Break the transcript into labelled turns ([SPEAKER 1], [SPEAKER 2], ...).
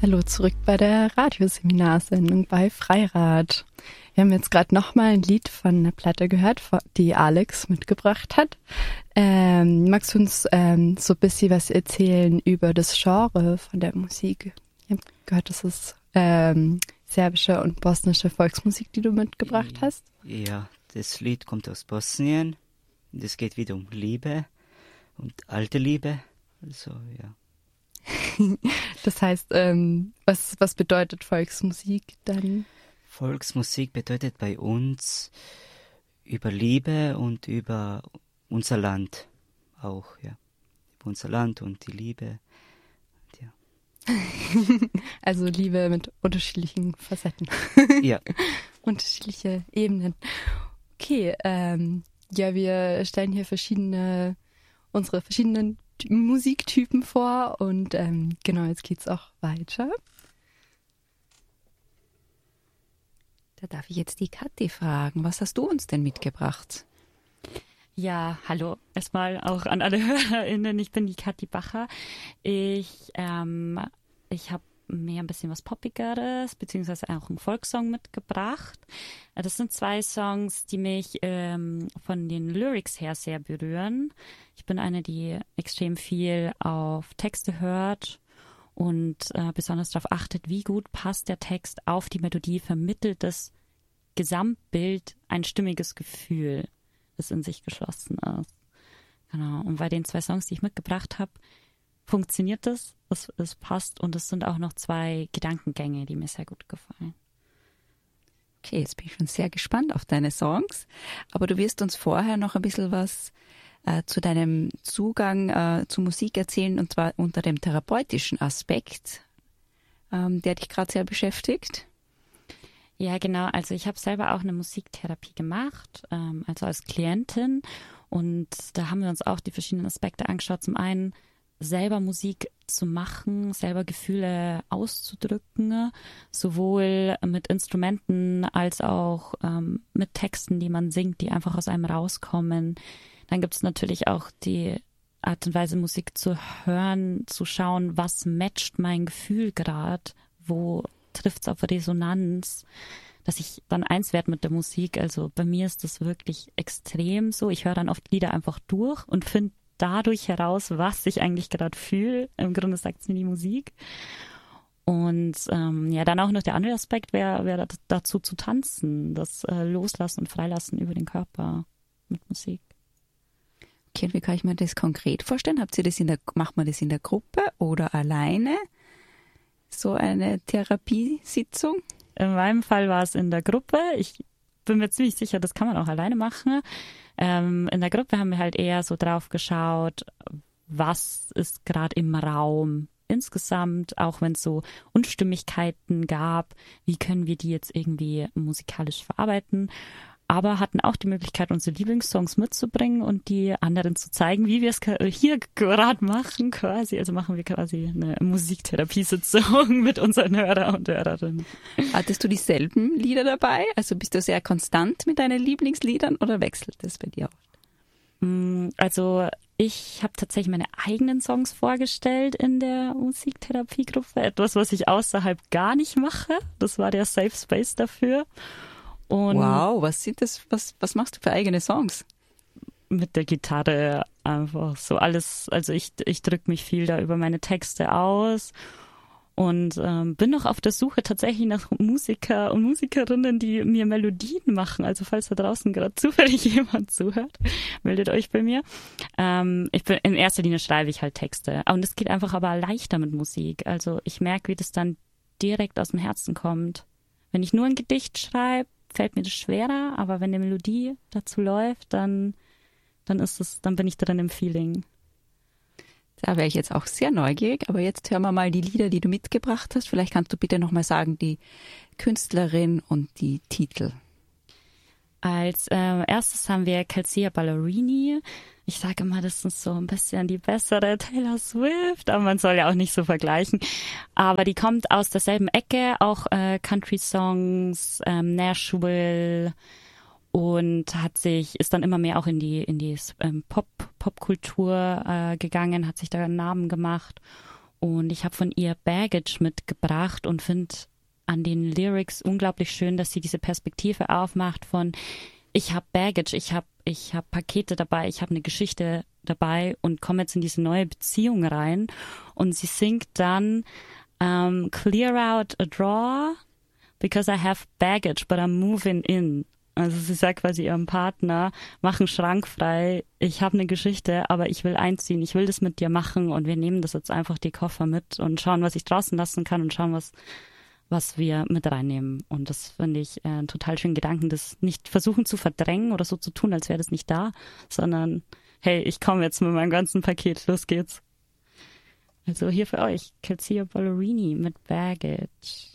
[SPEAKER 1] Hallo zurück bei der Radioseminarsendung bei Freirad. Wir haben jetzt gerade nochmal ein Lied von einer Platte gehört, die Alex mitgebracht hat. Magst du uns so ein bisschen was erzählen über das Genre von der Musik? Ich habe gehört, das ist serbische und bosnische Volksmusik, die du mitgebracht hast.
[SPEAKER 2] Ja, das Lied kommt aus Bosnien. Es geht wieder um Liebe und alte Liebe. Also, ja.
[SPEAKER 1] Das heißt, was bedeutet Volksmusik dann?
[SPEAKER 2] Volksmusik bedeutet bei uns über Liebe und über unser Land auch, ja. Über unser Land und die Liebe, ja.
[SPEAKER 1] Also Liebe mit unterschiedlichen Facetten.
[SPEAKER 2] Ja.
[SPEAKER 1] Unterschiedliche Ebenen. Okay, ja, wir stellen hier unsere verschiedenen Musiktypen vor und genau, jetzt geht's auch weiter.
[SPEAKER 3] Da darf ich jetzt die Kathi fragen. Was hast du uns denn mitgebracht?
[SPEAKER 4] Ja, hallo. Erstmal auch an alle HörerInnen. Ich bin die Kathi Bacher. Ich habe mir ein bisschen was Poppigeres, beziehungsweise auch einen Volkssong mitgebracht. Das sind 2 Songs, die mich von den Lyrics her sehr berühren. Ich bin eine, die extrem viel auf Texte hört und besonders darauf achtet, wie gut passt der Text auf die Melodie, vermittelt das Gesamtbild ein stimmiges Gefühl, das in sich geschlossen ist. Genau. Und bei den 2 Songs, die ich mitgebracht habe, funktioniert das, es passt und es sind auch noch 2 Gedankengänge, die mir sehr gut gefallen.
[SPEAKER 3] Okay, jetzt bin ich schon sehr gespannt auf deine Songs, aber du wirst uns vorher noch ein bisschen was zu deinem Zugang zu Musik erzählen, und zwar unter dem therapeutischen Aspekt, der dich gerade sehr beschäftigt.
[SPEAKER 4] Ja, genau. Also ich habe selber auch eine Musiktherapie gemacht, also als Klientin, und da haben wir uns auch die verschiedenen Aspekte angeschaut. Zum einen selber Musik zu machen, selber Gefühle auszudrücken, sowohl mit Instrumenten als auch mit Texten, die man singt, die einfach aus einem rauskommen. Dann gibt es natürlich auch die Art und Weise, Musik zu hören, zu schauen, was matcht mein Gefühl gerade, wo trifft es auf Resonanz, dass ich dann eins werde mit der Musik. Also bei mir ist das wirklich extrem so. Ich höre dann oft Lieder einfach durch und finde dadurch heraus, was ich eigentlich gerade fühle. Im Grunde sagt es mir die Musik. Und ja, dann auch noch der andere Aspekt wäre dazu zu tanzen, das Loslassen und Freilassen über den Körper mit Musik.
[SPEAKER 3] Okay, und wie kann ich mir das konkret vorstellen? Macht man das in der Gruppe oder alleine? So eine Therapiesitzung?
[SPEAKER 4] In meinem Fall war es in der Gruppe. Ich bin mir ziemlich sicher, das kann man auch alleine machen. In der Gruppe haben wir halt eher so drauf geschaut, was ist gerade im Raum insgesamt, auch wenn es so Unstimmigkeiten gab, wie können wir die jetzt irgendwie musikalisch verarbeiten, aber hatten auch die Möglichkeit, unsere Lieblingssongs mitzubringen und die anderen zu zeigen, wie wir es hier gerade machen quasi. Also machen wir quasi eine Musiktherapiesitzung mit unseren Hörer und Hörerinnen.
[SPEAKER 3] Hattest du dieselben Lieder dabei? Also bist du sehr konstant mit deinen Lieblingsliedern oder wechselt das bei dir auch?
[SPEAKER 4] Also ich habe tatsächlich meine eigenen Songs vorgestellt in der Musiktherapiegruppe. Etwas, was ich außerhalb gar nicht mache. Das war der Safe Space dafür. Und
[SPEAKER 3] wow, was machst du für eigene Songs?
[SPEAKER 4] Mit der Gitarre einfach so alles, also ich drücke mich viel da über meine Texte aus und bin noch auf der Suche tatsächlich nach Musiker und Musikerinnen, die mir Melodien machen. Also falls da draußen gerade zufällig jemand zuhört, meldet euch bei mir. In erster Linie schreibe ich halt Texte und es geht einfach aber leichter mit Musik. Also ich merke, wie das dann direkt aus dem Herzen kommt. Wenn ich nur ein Gedicht schreibe, fällt mir das schwerer, aber wenn eine Melodie dazu läuft, dann bin ich drin im Feeling.
[SPEAKER 3] Da wäre ich jetzt auch sehr neugierig, aber jetzt hören wir mal die Lieder, die du mitgebracht hast. Vielleicht kannst du bitte nochmal sagen, die Künstlerin und die Titel.
[SPEAKER 4] Als erstes haben wir Calcia Ballerini. Ich sage immer, das ist so ein bisschen die bessere Taylor Swift, aber man soll ja auch nicht so vergleichen. Aber die kommt aus derselben Ecke, auch Country-Songs, Nashville, und ist dann immer mehr auch in die Popkultur gegangen, hat sich da einen Namen gemacht Und ich habe von ihr Baggage mitgebracht und finde an den Lyrics unglaublich schön, dass sie diese Perspektive aufmacht von ich habe Baggage, ich hab Pakete dabei, ich habe eine Geschichte dabei und komme jetzt in diese neue Beziehung rein. Und sie singt dann Clear out a drawer because I have baggage, but I'm moving in. Also sie sagt quasi ihrem Partner, mach einen Schrank frei, ich habe eine Geschichte, aber ich will einziehen, ich will das mit dir machen und wir nehmen das jetzt einfach die Koffer mit und schauen, was ich draußen lassen kann und schauen, was wir mit reinnehmen. Und das finde ich einen total schönen Gedanken, das nicht versuchen zu verdrängen oder so zu tun, als wäre das nicht da, sondern hey, ich komme jetzt mit meinem ganzen Paket, los geht's. Also hier für euch, Calcia Ballerini mit Baggage.